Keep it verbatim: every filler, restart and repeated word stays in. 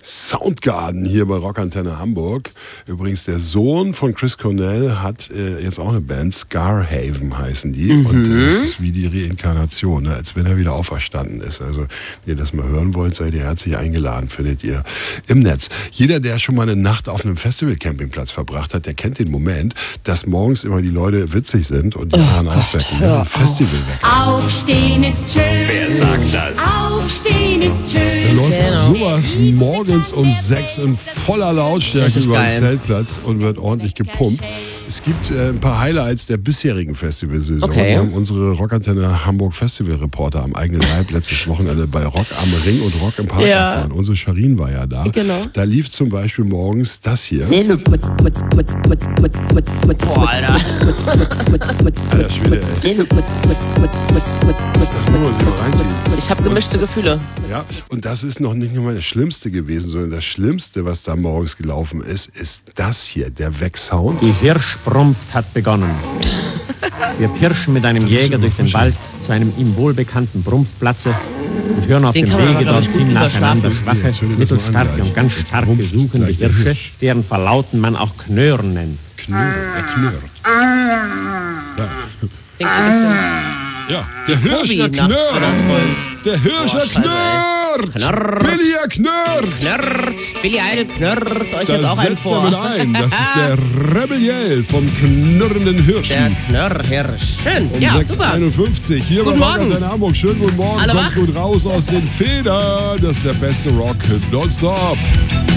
Soundgarden hier bei Rockantenne Hamburg. Übrigens, der Sohn von Chris Cornell hat äh, jetzt auch eine Band, Scarhaven heißen die. Mhm. Und äh, das ist wie die Reinkarnation, ne? Als wenn er wieder auferstanden ist. Also, wenn ihr das mal hören wollt, seid ihr herzlich eingeladen, findet ihr im Netz. Jeder, der schon mal eine Nacht auf einem Festival-Campingplatz verbracht hat, der kennt den Moment, dass morgens immer die Leute witzig sind und die anderen oh aufwecken. Ne? Ein Festival weg. Aufstehen ist schön. Wer sagt das? Aufstehen ist schön. Da läuft Genau. sowas morgens um sechs in voller Lautstärke über den Zeltplatz und wird ordentlich gepumpt. Es gibt äh, ein paar Highlights der bisherigen Festivalsaison. Okay. Wir haben unsere Rockantenne Hamburg Festival Reporter am eigenen Leib letztes Wochenende bei Rock am Ring und Rock im Park Ja. erfahren. Unsere Sharin war ja da. Genau. Da lief zum Beispiel morgens das hier. Zähne putz, putz, putz, putz, putz, putz, putz, Boah, Alter. putz, putz, putz, putz, Alter Schwede, ey. Zähne putz, putz, putz, putz, putz, putz, Das muss man sich mal reinziehen. Ich habe gemischte Gefühle. Ja, und das ist noch nicht nur mal das Schlimmste gewesen, sondern das Schlimmste, was da morgens gelaufen ist, ist das hier, der Wegsound. Die Hirschbrunft hat begonnen. Wir pirschen mit einem Jäger durch den Wald zu einem ihm wohlbekannten Brumpfplatze und hören auf Den dem kann man aber, Wege glaub ich, gut dorthin nacheinander überschlafen. Jetzt schwache, hör dir das mal an mittelstarke gleich. und ganz Jetzt starke brumpft suchende gleich der Hirsche, Hirsch. deren Verlauten man auch Knören nennt. Knirrt, er knirrt. Ja. Klingt ein bisschen Ja, der Hirsch, Hobby der nachts, wenn er knirrt. träumt. Der Hirsch, Boah, der Scheiße, knirrt. Knirrt. Billy, er knirrt. Knirrt. Billy Idol knirrt euch Da jetzt auch einen setzt er vor. mit ein. Das ist der Rebelliel vom knurrenden Der Hirschen. Knirrhirsch. Schön. Um Ja, sechs Uhr super. einundfünfzig hier Guten bei Morgen. Rock in Hamburg. Schönen guten Morgen. Alle Kommt wach? gut raus aus den Federn. Das ist der beste Rock nonstop.